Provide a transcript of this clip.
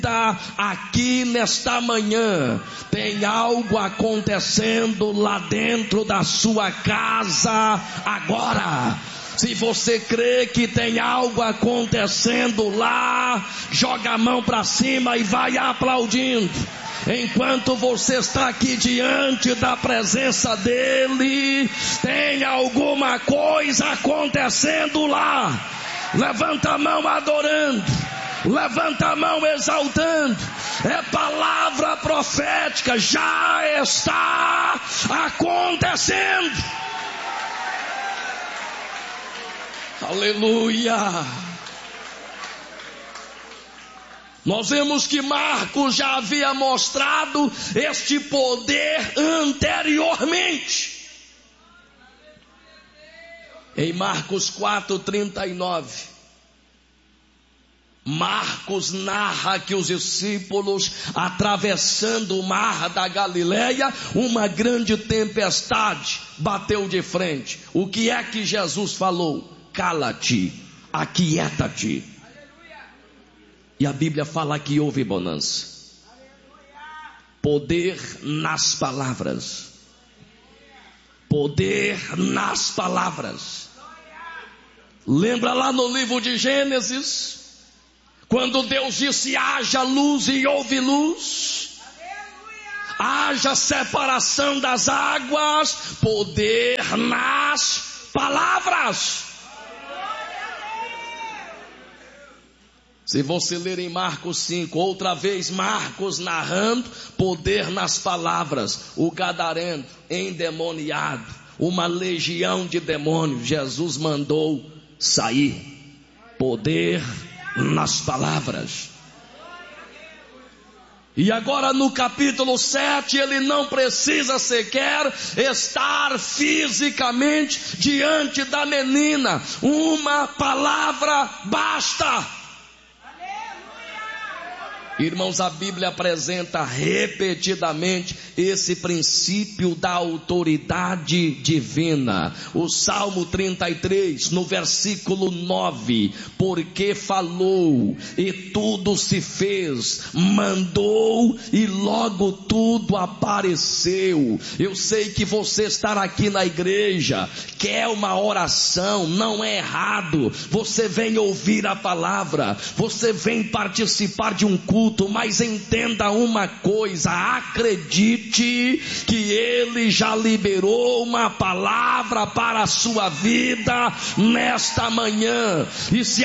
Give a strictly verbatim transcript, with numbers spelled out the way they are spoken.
Aqui nesta manhã tem algo acontecendo lá dentro da sua casa agora. Se você crê que tem algo acontecendo lá, joga a mão para cima e vai aplaudindo. Enquanto você está aqui diante da presença dele, tem alguma coisa acontecendo lá. Levanta a mão adorando. Levanta a mão exaltando. É palavra profética, já está acontecendo. Aleluia. Nós vemos que Marcos já havia mostrado este poder anteriormente. Em Marcos quatro, trinta e nove. Marcos narra que os discípulos, atravessando o mar da Galileia, uma grande tempestade bateu de frente. O que é que Jesus falou? Cala-te, aquieta-te. E a Bíblia fala que houve bonança. Poder nas palavras. Poder nas palavras. Lembra lá no livro de Gênesis? Quando Deus disse: haja luz e houve luz. Haja separação das águas. Poder nas palavras. Se você ler em Marcos cinco, outra vez Marcos narrando, poder nas palavras. O gadareno endemoniado, uma legião de demônios, Jesus mandou sair. Poder nas palavras. E agora no capítulo sete, ele não precisa sequer estar fisicamente diante da menina. Uma palavra basta. Irmãos, a Bíblia apresenta repetidamente esse princípio da autoridade divina. O Salmo trinta e três, no versículo nove: porque falou e tudo se fez, mandou e logo tudo apareceu. Eu sei que você estar aqui na igreja quer uma oração, não é errado. Você vem ouvir a palavra, você vem participar de um culto. Mas entenda uma coisa, acredite que ele já liberou uma palavra para a sua vida nesta manhã. E se